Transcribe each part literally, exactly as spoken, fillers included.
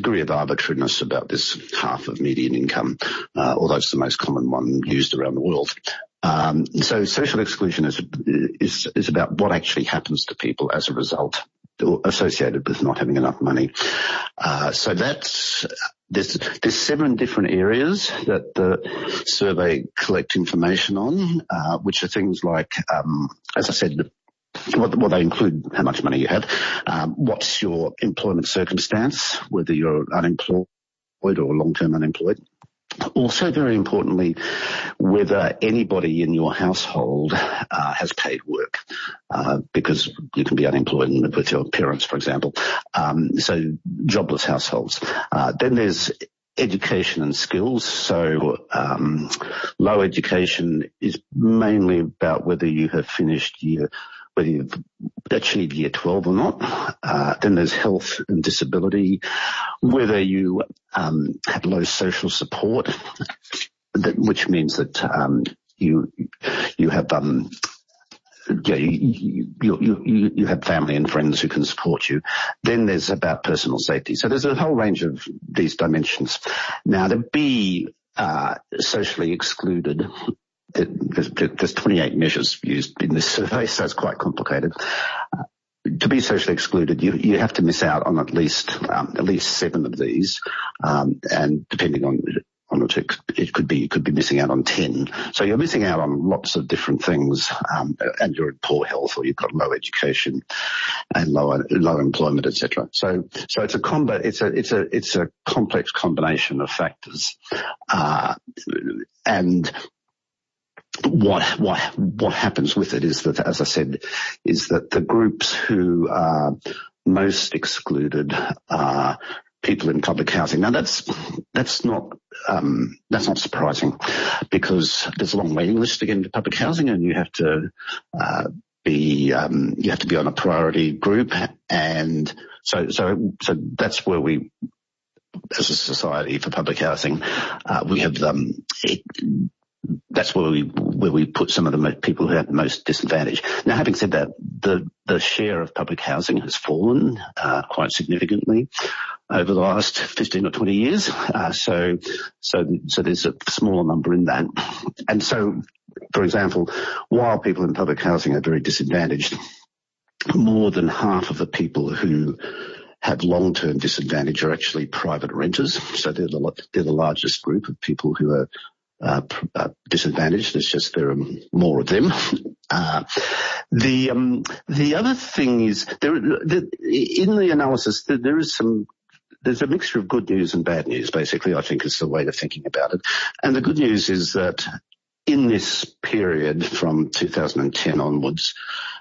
degree of arbitrariness about this half of median income, uh, although it's the most common one used around the world. Um, so social exclusion is, is, is about what actually happens to people as a result or associated with not having enough money. Uh, so that's, there's, there's seven different areas that the survey collect information on, uh, which are things like, um, as I said, What, what they include how much money you have, um, what's your employment circumstance, whether you're unemployed or long-term unemployed. Also, very importantly, whether anybody in your household uh, has paid work, uh, because you can be unemployed and live with your parents, for example. Um, so jobless households. Uh, then there's education and skills. So um, low education is mainly about whether you have finished year whether you've achieved year twelve or not. Uh, then there's health and disability, whether you um, have low social support, that, which means that um, you you have um, yeah, you, you, you, you have family and friends who can support you. Then there's about personal safety. So there's a whole range of these dimensions. Now, to be uh, socially excluded, There's, there's twenty-eight measures used in this survey, so it's quite complicated. Uh, to be socially excluded, you, you have to miss out on at least um, at least seven of these, um, and depending on on which it, it could be, you could be missing out on ten. So you're missing out on lots of different things, um, and you're in poor health, or you've got low education and low low employment, et cetera. So so it's a combo. It's a it's a it's a complex combination of factors, uh, and What, what, what happens with it is that, as I said, is that the groups who are most excluded are people in public housing. Now that's, that's not, um, that's not surprising, because there's a long waiting list to get into public housing, and you have to, uh, be, um, you have to be on a priority group. And so, so, so that's where we, as a society for public housing, uh, we have, um, it, That's where we where we put some of the people who have the most disadvantage. Now, having said that, the the share of public housing has fallen uh, quite significantly over the last fifteen or twenty years. Uh, so so so there's a smaller number in that. And so, for example, while people in public housing are very disadvantaged, more than half of the people who have long-term disadvantage are actually private renters. So they're the they're the largest group of people who are Uh, uh, disadvantaged. It's just there are more of them. Uh, the um, the other thing is there the, in the analysis there, there is some there's a mixture of good news and bad news. Basically, I think is the way of thinking about it. And the good news is that in this period from two thousand ten onwards,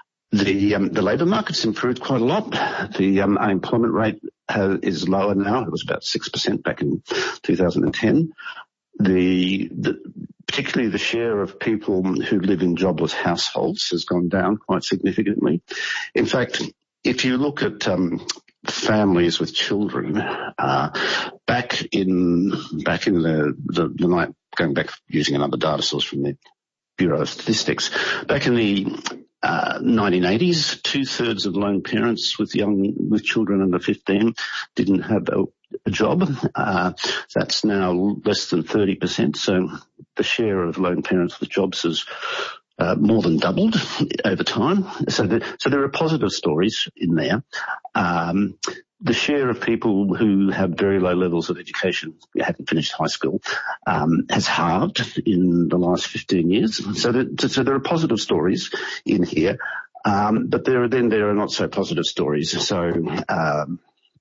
the um, the labour market's improved quite a lot. The um, unemployment rate has, is lower now. It was about six percent back in two thousand ten. The, the, particularly the share of people who live in jobless households has gone down quite significantly. In fact, if you look at um, families with children, uh, back in back in the, the the night, going back using another data source from the Bureau of Statistics, back in the uh, nineteen eighties, two thirds of lone parents with young with children under fifteen didn't have a a job. Uh, that's now less than thirty percent. So the share of lone parents with jobs has uh, more than doubled over time. So, the, so there are positive stories in there. Um, the share of people who have very low levels of education, haven't finished high school, um, has halved in the last fifteen years. So, the, so there are positive stories in here. Um, but there are, then there are not so positive stories. So, um,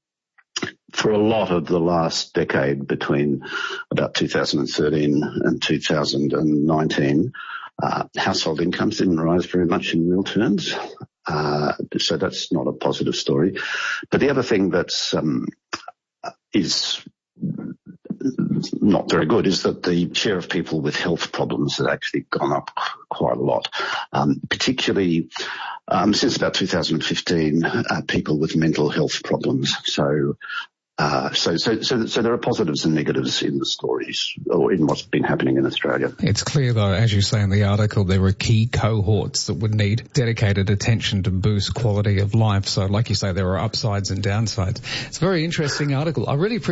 for a lot of the last decade between about two thousand thirteen and two thousand nineteen, uh, household incomes didn't rise very much in real terms. Uh, so that's not a positive story. But the other thing that's, um, is not very good is that the share of people with health problems has actually gone up quite a lot, um, particularly um, since about two thousand fifteen, uh, people with mental health problems. So Uh, so, so, so, so there are positives and negatives in the stories, or in what's been happening in Australia. It's clear, though, as you say in the article, there are key cohorts that would need dedicated attention to boost quality of life. So, like you say, there are upsides and downsides. It's a very interesting article. I really appreciate